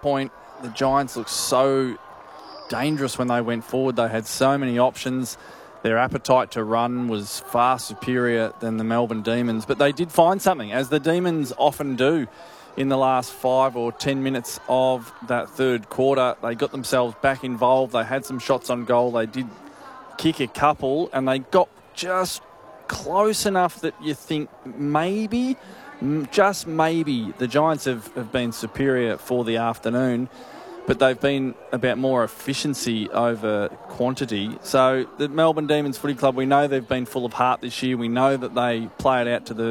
point, the Giants looked so dangerous when they went forward. They had so many options. Their appetite to run was far superior than the Melbourne Demons. But they did find something, as the Demons often do in the last 5 or 10 minutes of that third quarter. They got themselves back involved. They had some shots on goal. They did kick a couple, and they got just close enough that you think maybe, just maybe, the Giants have been superior for the afternoon. But they've been about more efficiency over quantity. So the Melbourne Demons Footy Club, we know they've been full of heart this year. We know that they play it out to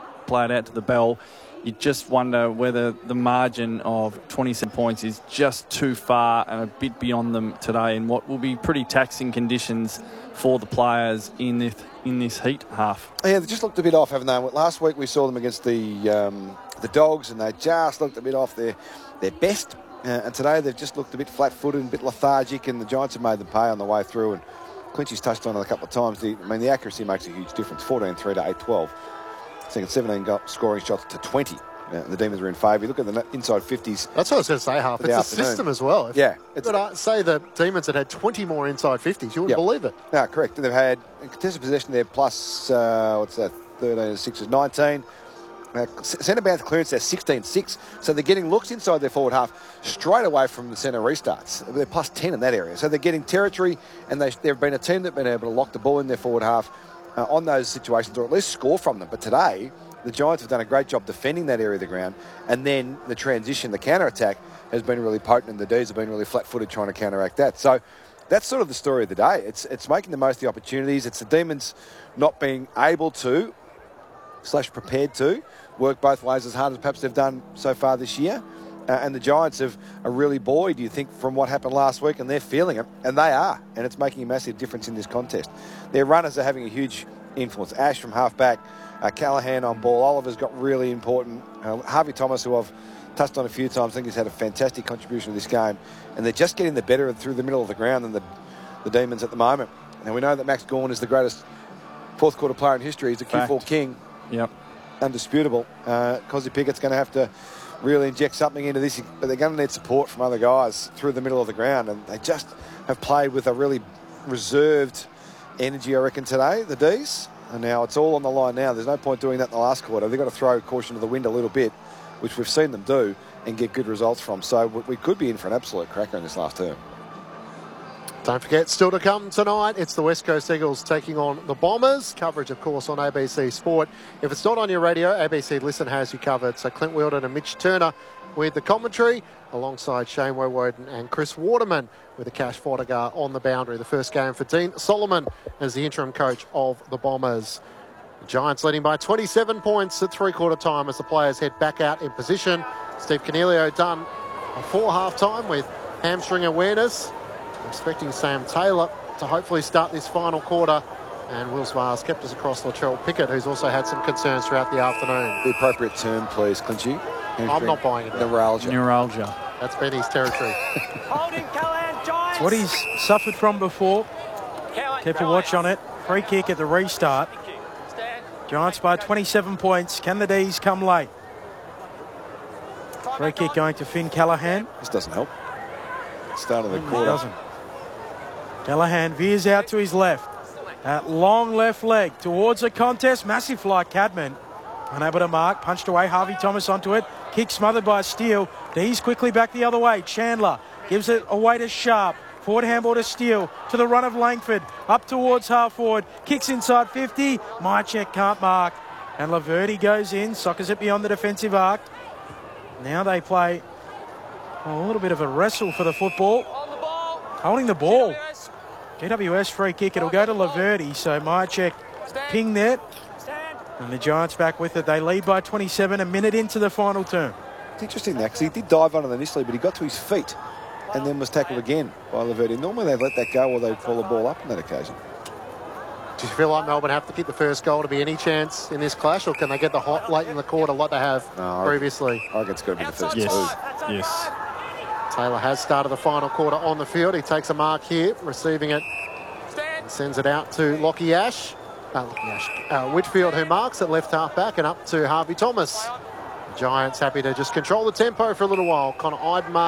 the bell. You just wonder whether the margin of 27 points is just too far and a bit beyond them today, in what will be pretty taxing conditions for the players in this heat half. Yeah, they just looked a bit off, haven't they? Last week we saw them against the Dogs, and they just looked a bit off their best. And today they've just looked a bit flat-footed and a bit lethargic, and the Giants have made them pay on the way through. And Clinchy's touched on it a couple of times. The accuracy makes a huge difference. 14-3 to 8-12. Second 17 scoring shots to 20. The Demons are in favour. You look at the inside 50s. That's what I was going to say, Half. It's the system as well. But I say the Demons had 20 more inside 50s. You wouldn't believe it. No, correct. And they've had contested possession there plus, 13 6 is 19. Centre bounce clearance, they're 16-6. So they're getting looks inside their forward half straight away from the centre restarts. They're plus 10 in that area. So they're getting territory, and they've been a team that have been able to lock the ball in their forward half on those situations, or at least score from them. But today, the Giants have done a great job defending that area of the ground, and then the transition, the counter-attack, has been really potent, and the D's have been really flat-footed trying to counteract that. So that's sort of the story of the day. It's making the most of the opportunities. It's the Demons not being able to / prepared to work both ways as hard as perhaps they've done so far this year. And the Giants are really buoyed, you think, from what happened last week, and they're feeling it, and they are, and it's making a massive difference in this contest. Their runners are having a huge influence. Ash from halfback, Callaghan on ball. Oliver's got really important. Harvey Thomas, who I've touched on a few times, I think he's had a fantastic contribution to this game, and they're just getting the better through the middle of the ground than the Demons at the moment. And we know that Max Gawn is the greatest fourth quarter player in history. He's a Q4 king. Yep. Undisputable. Cosy Pickett's going to have to really inject something into this, but they're going to need support from other guys through the middle of the ground, and they just have played with a really reserved energy, I reckon, today, the D's. And now it's all on the line now. There's no point doing that in the last quarter. They've got to throw caution to the wind a little bit, which we've seen them do, and get good results from. So we could be in for an absolute cracker in this last term. Don't forget, still to come tonight, it's the West Coast Eagles taking on the Bombers. Coverage, of course, on ABC Sport. If it's not on your radio, ABC Listen has you covered. So Clint Wheeldon and Mitch Turner with the commentary, alongside Shane Woewodin and Chris Waterman with the Cash Fodigar on the boundary. The first game for Dean Solomon as the interim coach of the Bombers. The Giants leading by 27 points at three-quarter time as the players head back out in position. Steve Coniglio done before half-time with hamstring awareness. Expecting Sam Taylor to hopefully start this final quarter. And Will Vars kept us across Latrell Pickett, who's also had some concerns throughout the afternoon. The appropriate term, please, Clinchy. I'm not buying it. Neuralgia. That's been his territory. Holding Callaghan, Giants. It's what he's suffered from before. Keep a watch on it. Free kick at the restart. Giants by 27 points. Can the D's come late? Free kick going to Finn Callaghan. This doesn't help. Start of the quarter. It doesn't. Callaghan veers out to his left. That long left leg towards the contest. Massive fly, Cadman. Unable to mark. Punched away. Harvey Thomas onto it. Kick smothered by Steele. D's quickly back the other way. Chandler gives it away to Sharp. Forward handball to Steele. To the run of Langford. Up towards half forward. Kicks inside 50. Mychek can't mark. And Laverty goes in. Soccers it beyond the defensive arc. Now they play a little bit of a wrestle for the football. Holding the ball. GWS free kick. It'll go to Laverty. So Mychek ping there. And the Giants back with it. They lead by 27, a minute into the final term. It's interesting that, because he did dive on it initially, but he got to his feet and then was tackled again by Laverty. Normally they'd let that go or they'd pull the ball up on that occasion. Do you feel like Melbourne have to kick the first goal to be any chance in this clash, or can they get the hot late in the quarter like they have previously? I think it's got to be the first two. Yes. Taylor has started the final quarter on the field. He takes a mark here, receiving it, and sends it out to Lockie Ash. Whitfield, who marks at left half back, and up to Harvey Thomas. The Giants happy to just control the tempo for a little while. Connor Idemar